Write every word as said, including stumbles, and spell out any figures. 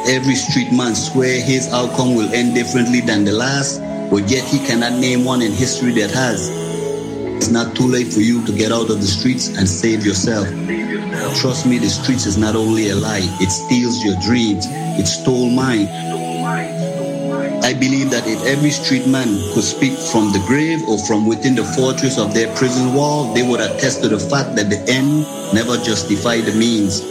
every street man swear his outcome will end differently than the last, but yet he cannot name one in history that has. It's not too late for you to get out of the streets and save yourself. Trust me, the streets is not only a lie, it steals your dreams. It stole mine. I believe that if every street man could speak from the grave or from within the fortress of their prison wall, they would attest to the fact that the end never justified the means.